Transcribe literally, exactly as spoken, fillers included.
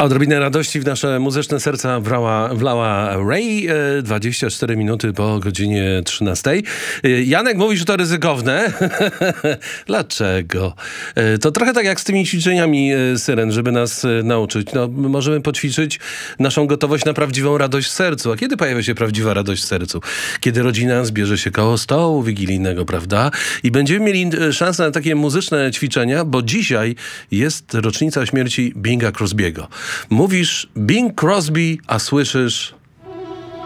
A odrobinę radości w nasze muzyczne serca wlała, wlała Ray, e, dwadzieścia cztery minuty po godzinie trzynastej. E, Janek mówi, że to ryzykowne. Dlaczego? E, to trochę tak jak z tymi ćwiczeniami e, syren, żeby nas e, nauczyć. No, możemy poćwiczyć naszą gotowość na prawdziwą radość w sercu. A kiedy pojawia się prawdziwa radość w sercu? Kiedy rodzina zbierze się koło stołu wigilijnego, prawda? I będziemy mieli szansę na takie muzyczne ćwiczenia, bo dzisiaj jest rocznica śmierci Binga Crosby'ego. Mówisz Bing Crosby, a słyszysz...